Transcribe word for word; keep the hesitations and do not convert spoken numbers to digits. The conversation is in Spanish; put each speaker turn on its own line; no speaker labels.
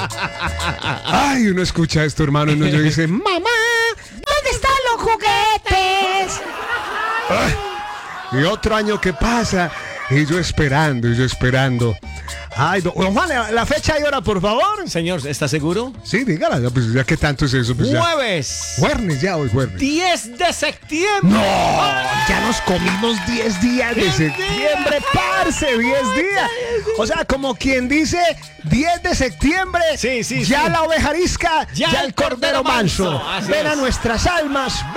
Ay, uno escucha esto, hermano, y uno dice, mamá, ¿dónde están los juguetes? Ay, y otro año que pasa, y yo esperando, y yo esperando. Ay, don don Juan, la fecha y hora, por favor.
Señor, ¿está seguro?
Sí, dígala, ya, pues, ya que tanto es eso. Pues, ya.
Jueves.
Jueves ya, hoy jueves.
diez de septiembre.
No, ya nos comimos diez días de septiembre, parce, diez días. O sea, como quien dice, diez de septiembre,
sí, sí,
ya
sí.
la oveja arisca, ya, ya el cordero manso.
manso.
Ven
es.
a nuestras almas,